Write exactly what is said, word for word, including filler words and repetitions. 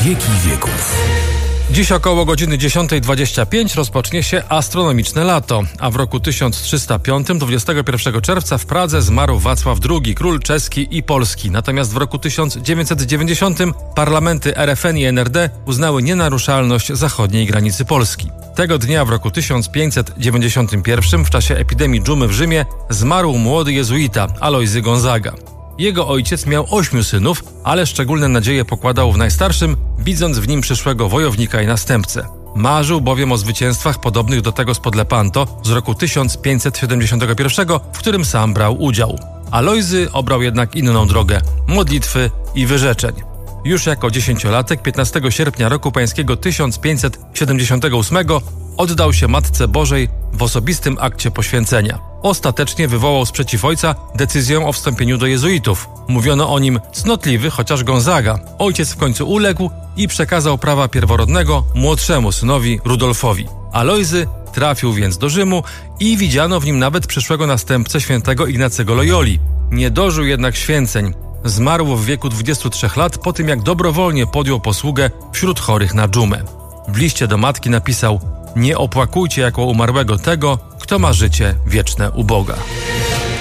wieki wieków. Dziś około godziny dziesiąta dwadzieścia pięć rozpocznie się astronomiczne lato, a w roku tysiąc trzysta piątym, dwudziestego pierwszego czerwca w Pradze zmarł Wacław drugi, król czeski i polski. Natomiast w roku tysiąc dziewięćset dziewięćdziesiątym parlamenty R F N i N R D uznały nienaruszalność zachodniej granicy Polski. Tego dnia w roku tysiąc pięćset dziewięćdziesiątym pierwszym w czasie epidemii dżumy w Rzymie zmarł młody jezuita Alojzy Gonzaga. Jego ojciec miał ośmiu synów, ale szczególne nadzieje pokładał w najstarszym, widząc w nim przyszłego wojownika i następcę. Marzył bowiem o zwycięstwach podobnych do tego spod Lepanto z roku tysiąc pięćset siedemdziesiątego pierwszego, w którym sam brał udział. Alojzy obrał jednak inną drogę – modlitwy i wyrzeczeń. Już jako dziesięciolatek piętnastego sierpnia roku pańskiego tysiąc pięćset siedemdziesiątego ósmego oddał się Matce Bożej w osobistym akcie poświęcenia. Ostatecznie wywołał sprzeciw ojca decyzją o wstąpieniu do jezuitów. Mówiono o nim cnotliwy, chociaż Gonzaga. Ojciec w końcu uległ i przekazał prawa pierworodnego młodszemu synowi Rudolfowi. Alojzy trafił więc do Rzymu i widziano w nim nawet przyszłego następcę świętego Ignacego Loyoli. Nie dożył jednak święceń. Zmarł w wieku dwudziestu trzech lat po tym, jak dobrowolnie podjął posługę wśród chorych na dżumę. W liście do matki napisał: nie opłakujcie jako umarłego tego, kto ma życie wieczne u Boga.